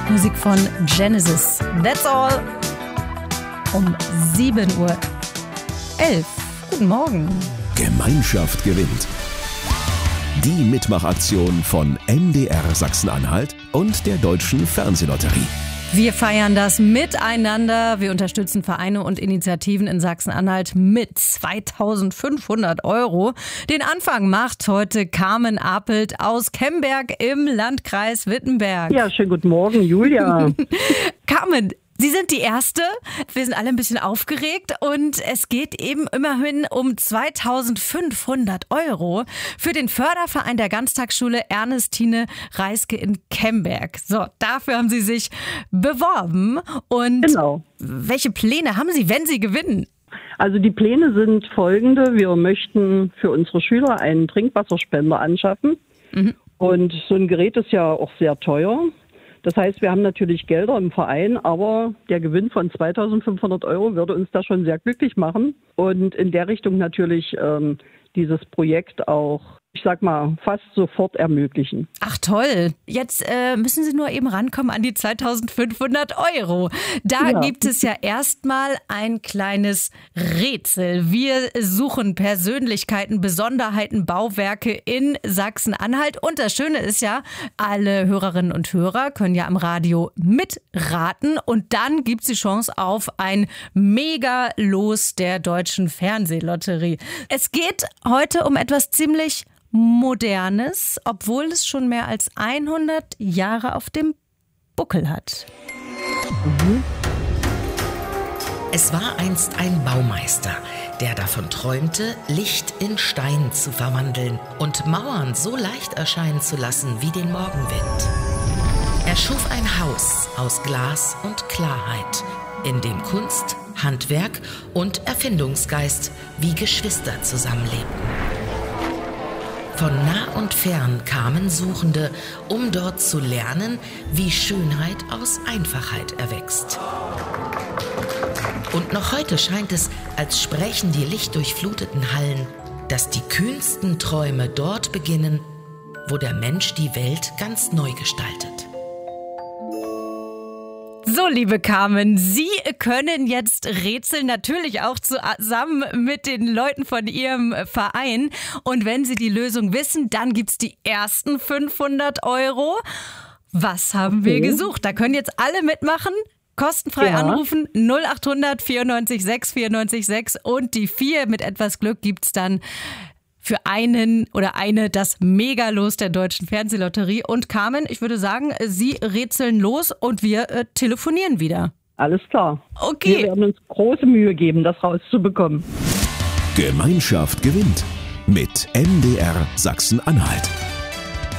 Musik von Genesis. That's all. Um 7:11 Uhr. Guten Morgen. Gemeinschaft gewinnt. Die Mitmachaktion von MDR Sachsen-Anhalt und der Deutschen Fernsehlotterie. Wir feiern das miteinander. Wir unterstützen Vereine und Initiativen in Sachsen-Anhalt mit 2.500 €. Den Anfang macht heute Carmen Apelt aus Kemberg im Landkreis Wittenberg. Ja, schönen guten Morgen, Julia. Carmen, Sie sind die Erste. Wir sind alle ein bisschen aufgeregt und es geht eben immerhin um 2.500 € für den Förderverein der Ganztagsschule Ernestine Reiske in Kemberg. So, dafür haben Sie sich beworben. Und Genau. Welche Pläne haben Sie, wenn Sie gewinnen? Also die Pläne sind folgende. Wir möchten für unsere Schüler einen Trinkwasserspender anschaffen. Und so ein Gerät ist ja auch sehr teuer. Das heißt, wir haben natürlich Gelder im Verein, aber der Gewinn von 2.500 € würde uns da schon sehr glücklich machen. Und in der Richtung natürlich dieses Projekt auch, ich sag mal, fast sofort ermöglichen. Ach toll. Jetzt müssen Sie nur eben rankommen an die 2.500 €. Da gibt es ja erstmal ein kleines Rätsel. Wir suchen Persönlichkeiten, Besonderheiten, Bauwerke in Sachsen-Anhalt. Und das Schöne ist ja, alle Hörerinnen und Hörer können ja am Radio mitraten. Und dann gibt es die Chance auf ein Mega-Los der Deutschen Fernsehlotterie. Es geht heute um etwas ziemlich Modernes, obwohl es schon mehr als 100 Jahre auf dem Buckel hat. Es war einst ein Baumeister, der davon träumte, Licht in Stein zu verwandeln und Mauern so leicht erscheinen zu lassen wie den Morgenwind. Er schuf ein Haus aus Glas und Klarheit, in dem Kunst, Handwerk und Erfindungsgeist wie Geschwister zusammenlebten. Von nah und fern kamen Suchende, um dort zu lernen, wie Schönheit aus Einfachheit erwächst. Und noch heute scheint es, als sprächen die lichtdurchfluteten Hallen, dass die kühnsten Träume dort beginnen, wo der Mensch die Welt ganz neu gestaltet. So, liebe Carmen, Sie können jetzt rätseln, natürlich auch zusammen mit den Leuten von Ihrem Verein. Und wenn Sie die Lösung wissen, dann gibt's die ersten 500 €. Was haben wir gesucht? Da können jetzt alle mitmachen. Kostenfrei anrufen 0800 94 6 94 6 und die 4 mit etwas Glück gibt's dann für einen oder eine das Megalos der Deutschen Fernsehlotterie. Und Carmen, ich würde sagen, Sie rätseln los und wir telefonieren wieder. Alles klar. Okay. Wir werden uns große Mühe geben, das rauszubekommen. Gemeinschaft gewinnt mit MDR Sachsen-Anhalt.